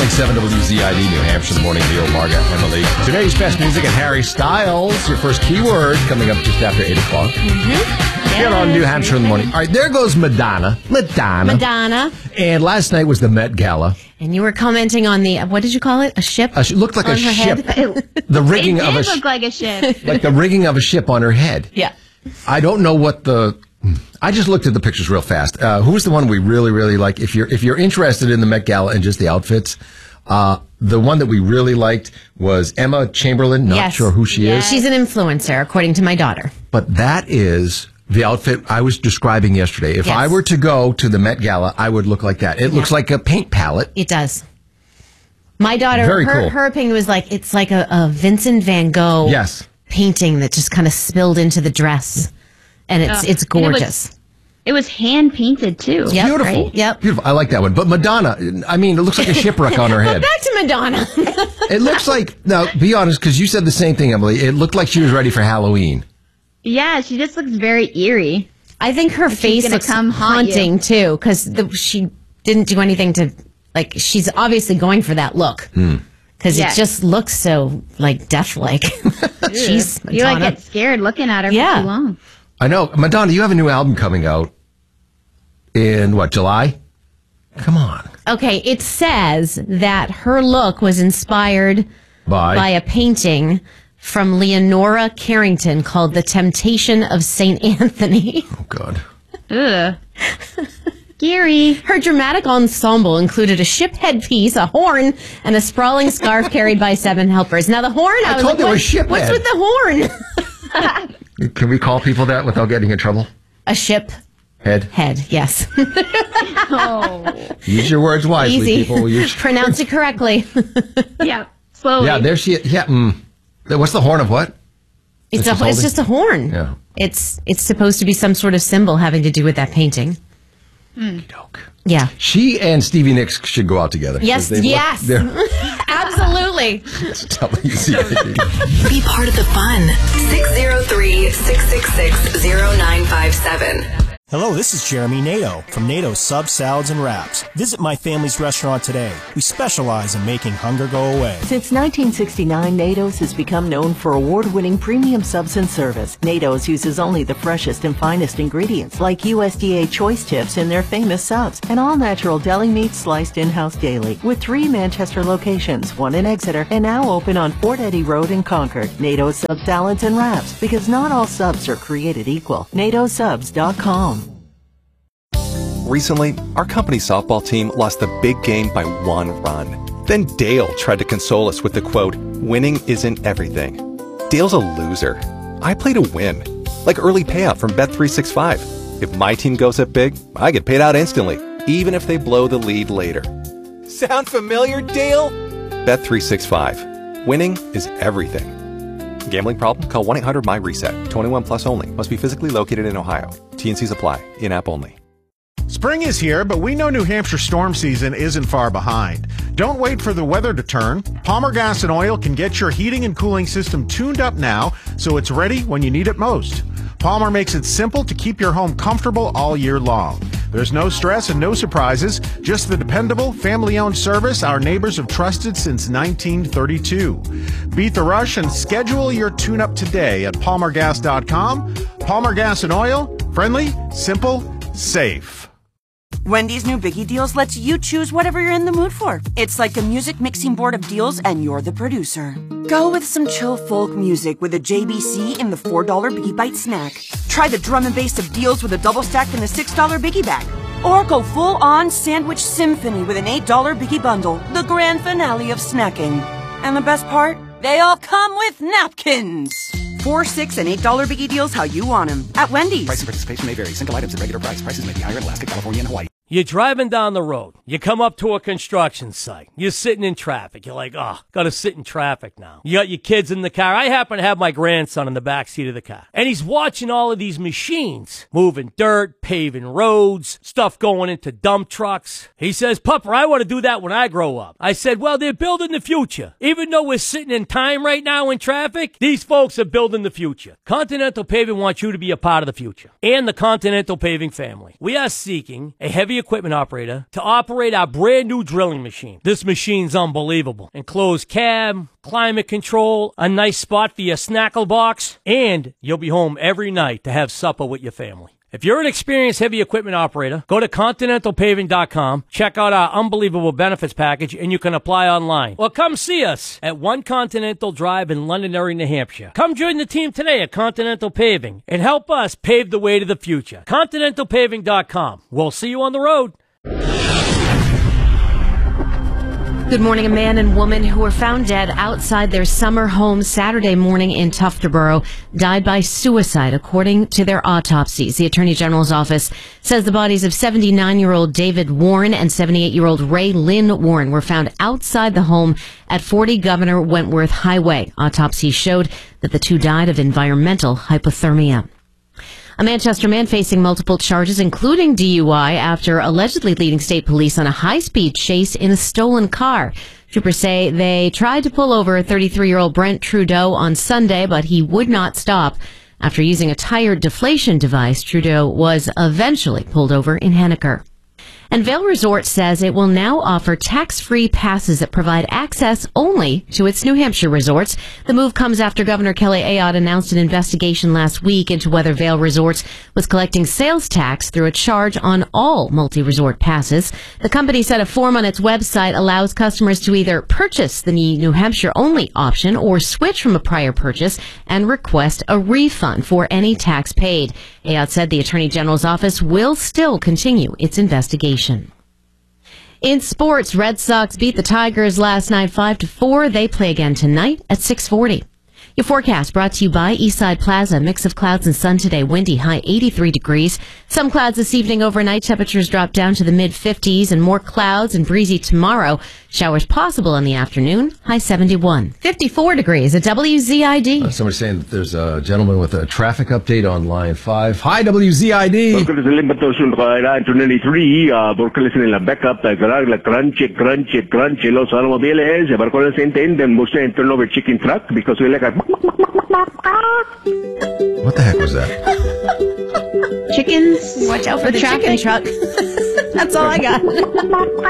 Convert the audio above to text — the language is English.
101.7 WZID, New Hampshire, the morning deal, Margaret, Emily. Today's best music at Harry Styles. Your first keyword coming up just after 8 o'clock. Get on New Hampshire in the morning. All right, there goes Madonna. And last night was the Met Gala. And you were commenting on the, what did you call it? A ship? It looked like a ship. The rigging of a ship. It did look like a ship. Like the rigging of a ship on her head. Yeah. I don't know what I just looked at the pictures real fast. Who's the one we really, really like? If you're interested in the Met Gala and just the outfits, the one that we really liked was Emma Chamberlain. Not sure who she is. She's an influencer, according to my daughter. But that is the outfit I was describing yesterday. If I were to go to the Met Gala, I would look like that. It looks like a paint palette. It does. My daughter, her opinion was like, it's like a Vincent van Gogh painting that just kind of spilled into the dress. And it's gorgeous. It was hand painted too. Yep, beautiful. Right? Yep. Beautiful. I like that one. But Madonna, I mean, it looks like a shipwreck on her head. Back to Madonna. It looks like, now, be honest, because you said the same thing, Emily. It looked like she was ready for Halloween. Yeah, she just looks very eerie. I think her face looks haunting too, because she didn't do anything to, like, she's obviously going for that look. Because it just looks so, like, death-like. Jeez, Madonna. You, like, get scared looking at her for too long. I know. Madonna, you have a new album coming out in, July? Come on. Okay, it says that her look was inspired by a painting from Leonora Carrington called The Temptation of St. Anthony. Oh, God. Ugh. Scary. Her dramatic ensemble included a ship headpiece, a horn, and a sprawling scarf carried by 7 helpers. Now, the horn, I was like, what's with the horn? Can we call people that without getting in trouble? A ship head, yes. Use your words wisely, Easy. people. Pronounce it correctly. Yeah, slowly. Yeah, there she is. Yeah, what's the horn of what? It's just a horn. Yeah. It's supposed to be some sort of symbol having to do with that painting. Yeah. She and Stevie Nicks should go out together. Yes. Absolutely. Be part of the fun. 603-666-0957. Hello, this is Jeremy Nato from Nato Subs, Salads, and Wraps. Visit my family's restaurant today. We specialize in making hunger go away. Since 1969, Nato's has become known for award-winning premium subs and service. Nato's uses only the freshest and finest ingredients, like USDA choice tips in their famous subs, and all-natural deli meat sliced in-house daily. With 3 Manchester locations, 1 in Exeter, and now open on Fort Eddie Road in Concord. Nato's Subs, Salads, and Wraps, because not all subs are created equal. NatoSubs.com. Recently, our company softball team lost the big game by 1 run. Then Dale tried to console us with the quote, "Winning isn't everything." Dale's a loser. I play to win. Like early payout from Bet365. If my team goes up big, I get paid out instantly, even if they blow the lead later. Sound familiar, Dale? Bet365. Winning is everything. Gambling problem? Call 1-800-MY-RESET. 21 plus only. Must be physically located in Ohio. T&Cs apply. In-app only. Spring is here, but we know New Hampshire storm season isn't far behind. Don't wait for the weather to turn. Palmer Gas and Oil can get your heating and cooling system tuned up now so it's ready when you need it most. Palmer makes it simple to keep your home comfortable all year long. There's no stress and no surprises, just the dependable, family-owned service our neighbors have trusted since 1932. Beat the rush and schedule your tune-up today at palmergas.com. Palmer Gas and Oil, friendly, simple, safe. Wendy's new Biggie Deals lets you choose whatever you're in the mood for. It's like a music mixing board of deals and you're the producer. Go with some chill folk music with a JBC in the $4 Biggie Bite snack. Try the drum and bass of deals with a double stack in the $6 Biggie bag. Or go full-on sandwich symphony with an $8 Biggie bundle, the grand finale of snacking. And the best part? They all come with napkins. $4, $6, and $8 Biggie Deals how you want them at Wendy's. Price and participation may vary. Single items at regular price. Prices may be higher in Alaska, California, and Hawaii. You're driving down the road. You come up to a construction site. You're sitting in traffic. You're like, gotta sit in traffic now. You got your kids in the car. I happen to have my grandson in the back seat of the car. And he's watching all of these machines moving dirt, paving roads, stuff going into dump trucks. He says, Pupper, I want to do that when I grow up. I said, well, they're building the future. Even though we're sitting in time right now in traffic, these folks are building the future. Continental Paving wants you to be a part of the future and the Continental Paving family. We are seeking a heavy heavy equipment operator to operate our brand new drilling machine. This machine's unbelievable. Enclosed cab, climate control, a nice spot for your snackle box, and you'll be home every night to have supper with your family. If you're an experienced heavy equipment operator, go to ContinentalPaving.com, check out our unbelievable benefits package, and you can apply online. Or come see us at 1 Continental Drive in Londonderry, New Hampshire. Come join the team today at Continental Paving and help us pave the way to the future. ContinentalPaving.com. We'll see you on the road. Good morning. A man and woman who were found dead outside their summer home Saturday morning in Tufterboro died by suicide, according to their autopsies. The Attorney General's office says the bodies of 79-year-old David Warren and 78-year-old Ray Lynn Warren were found outside the home at 40 Governor Wentworth Highway. Autopsies showed that the two died of environmental hypothermia. A Manchester man facing multiple charges, including DUI, after allegedly leading state police on a high-speed chase in a stolen car. Troopers say they tried to pull over 33-year-old Brent Trudeau on Sunday, but he would not stop. After using a tire deflation device, Trudeau was eventually pulled over in Henniker. And Vail Resort says it will now offer tax-free passes that provide access only to its New Hampshire resorts. The move comes after Governor Kelly Ayotte announced an investigation last week into whether Vail Resorts was collecting sales tax through a charge on all multi-resort passes. The company said a form on its website allows customers to either purchase the New Hampshire-only option or switch from a prior purchase and request a refund for any tax paid. Ayotte said the Attorney General's office will still continue its investigation. In sports, Red Sox beat the Tigers last night 5-4. They play again tonight at 6:40. Your forecast brought to you by Eastside Plaza. Mix of clouds and sun today. Windy, high 83 degrees. Some clouds this evening. Overnight temperatures drop down to the mid-50s and more clouds and breezy tomorrow. Showers possible in the afternoon. High 71. 54 degrees at WZID. Somebody's saying that there's a gentleman with a traffic update on line 5. Hi, WZID. Backup, crunch, los automobiles, barcones entienden, busca entorno with chicken truck, because we like a... What the heck was that? Chickens. Watch out for the chicken truck. That's all I got.